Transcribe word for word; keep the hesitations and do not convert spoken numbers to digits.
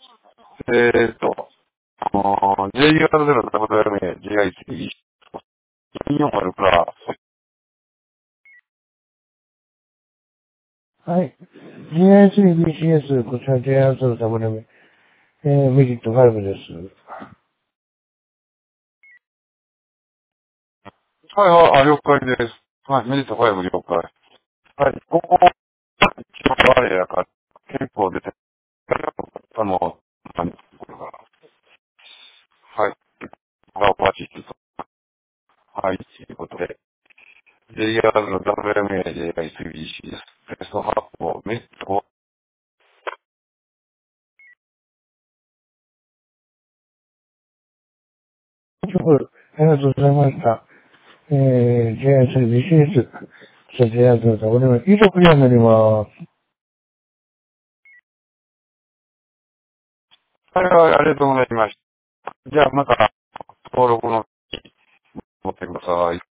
えーっと、あのー、ジェイアールゼロ ダブリューエムエー、ジェイアイスリー、よんよんあるから、 はい。ジェイアイスリービーシーエス、こちら ジェイアールゼロダブリューエム、えー、ミリットファイブです。 はいはい、あ、了解です。はい、メリットご了解。はい、ここ、一応あれやから、結構出て、あの、何これが、はい、がお待ちしてはい、ということで、ジェイアール の ダブリューエムエー ジェイアイスリービーシーエス、テスト発行、メリットありがとうございました。えー、ジェイアイスリービーシーエス、こちら ジェイアールゼロダブリューエムエー、以上クリアになります。 はいはい、ありがとうございました。じゃあまた、登録の持ってください。